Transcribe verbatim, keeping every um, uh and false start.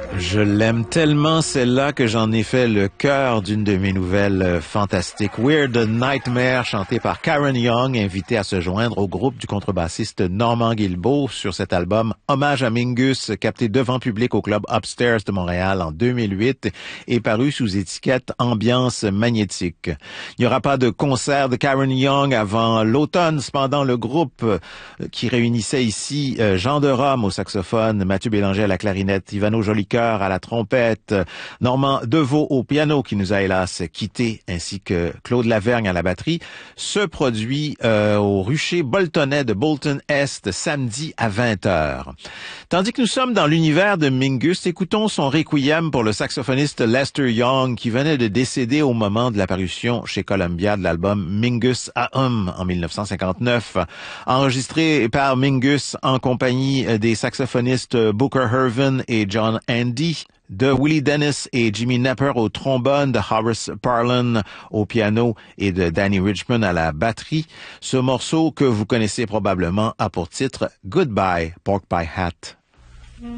Je l'aime tellement, celle-là, que j'en ai fait le cœur d'une de mes nouvelles euh, fantastiques. Weird Nightmare, chantée par Karen Young, invitée à se joindre au groupe du contrebassiste Normand Guilbeault sur cet album Hommage à Mingus, capté devant public au club Upstairs de Montréal en deux mille huit et paru sous étiquette Ambiance magnétique. Il n'y aura pas de concert de Karen Young avant l'automne. Cependant, le groupe euh, qui réunissait ici euh, Jean de Rome au saxophone, Mathieu Bélanger à la clarinette, Ivano Jolicoeur à la trompette, Normand Deveau au piano qui nous a hélas quittés, ainsi que Claude Lavergne à la batterie, se produit euh, au Rucher Boltonais de Bolton Est samedi à vingt heures. Tandis que nous sommes dans l'univers de Mingus, écoutons son requiem pour le saxophoniste Lester Young qui venait de décéder au moment de la parution chez Columbia de l'album Mingus Aum en mille neuf cent cinquante-neuf, enregistré par Mingus en compagnie des saxophonistes Booker Hervin et John Andy, de Willie Dennis et Jimmy Napper au trombone, de Horace Parlan au piano et de Danny Richmond à la batterie. Ce morceau que vous connaissez probablement a pour titre Goodbye Pork Pie Hat.